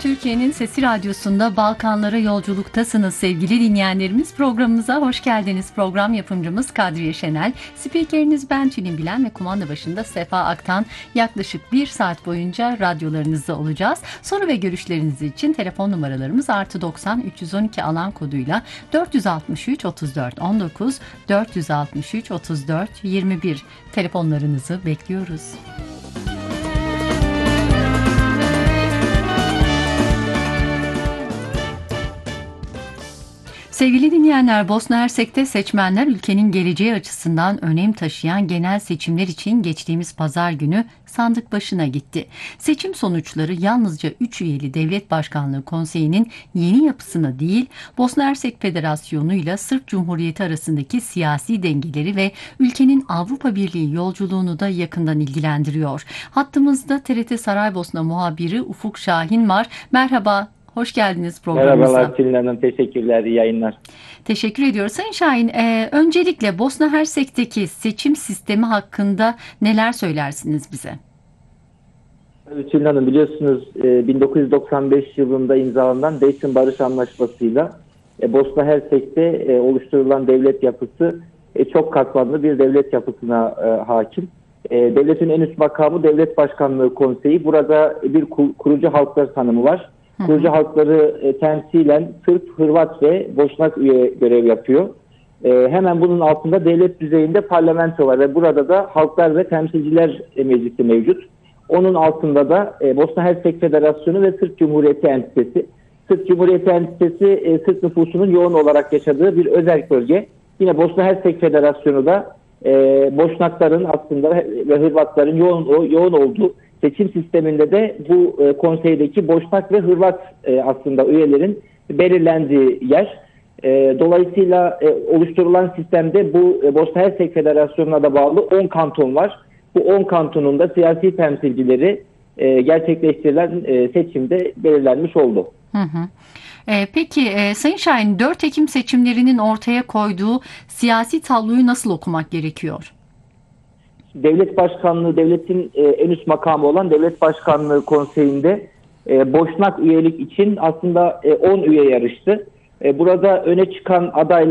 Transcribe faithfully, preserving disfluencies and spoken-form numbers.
Türkiye'nin Sesi Radyosu'nda Balkanlara yolculuktasınız sevgili dinleyenlerimiz. Programımıza hoş geldiniz. Program yapımcımız Kadriye Şenel, spikeriniz ben Tülin Bilen ve kumanda başında Sefa Aktan. Yaklaşık bir saat boyunca radyolarınızda olacağız. Soru ve görüşleriniz için telefon numaralarımız artı doksan üç yüz on iki alan koduyla dört yüz altmış üç otuz dört on dokuz dört yüz altmış üç otuz dört yirmi bir telefonlarınızı bekliyoruz. Sevgili dinleyenler, Bosna Hersek'te seçmenler ülkenin geleceği açısından önem taşıyan genel seçimler için geçtiğimiz pazar günü sandık başına gitti. Seçim sonuçları yalnızca üç üyeli Devlet Başkanlığı Konseyi'nin yeni yapısına değil, Bosna Hersek Federasyonu ile Sırp Cumhuriyeti arasındaki siyasi dengeleri ve ülkenin Avrupa Birliği yolculuğunu da yakından ilgilendiriyor. Hattımızda T R T Saraybosna muhabiri Ufuk Şahin var. Merhaba. Hoş geldiniz programımıza. Merhabalar Tülin Hanım, teşekkürler, iyi yayınlar. Teşekkür ediyoruz. Sayın Şahin, e, öncelikle Bosna Hersek'teki seçim sistemi hakkında neler söylersiniz bize? Tülin Hanım, biliyorsunuz e, bin dokuz yüz doksan beş yılında imzalanan Dayton Barış Anlaşması'yla e, Bosna Hersek'te e, oluşturulan devlet yapısı e, çok katmanlı bir devlet yapısına e, hakim. E, devletin en üst makamı Devlet Başkanlığı Konseyi. Burada bir kurucu halklar tanımı var. Kurucu halkları e, temsilen Sırp, Hırvat ve Boşnak üye görev yapıyor. E, hemen bunun altında devlet düzeyinde parlamento var ve burada da Halklar ve Temsilciler Meclisi mevcut. Onun altında da e, Bosna Hersek Federasyonu ve Sırp Cumhuriyeti Entitesi. Sırp Cumhuriyeti Entitesi e, Sırp nüfusunun yoğun olarak yaşadığı bir özel bölge. Yine Bosna Hersek Federasyonu da e, Boşnakların aslında ve Hırvatların yoğun, yoğun olduğu seçim sisteminde de bu e, konseydeki Boşnak ve Hırvat e, aslında üyelerin belirlendiği yer. E, dolayısıyla e, oluşturulan sistemde bu e, Bosna Hersek Federasyonu'na da bağlı on kanton var. Bu on kantonun da siyasi temsilcileri e, gerçekleştirilen e, seçimde belirlenmiş oldu. Hı hı. E, peki e, Sayın Şahin, dört Ekim seçimlerinin ortaya koyduğu siyasi tabloyu nasıl okumak gerekiyor? Devlet Başkanlığı, devletin e, en üst makamı olan Devlet Başkanlığı Konseyi'nde e, Boşnak üyelik için aslında e, on üye yarıştı. E, burada öne çıkan adaylar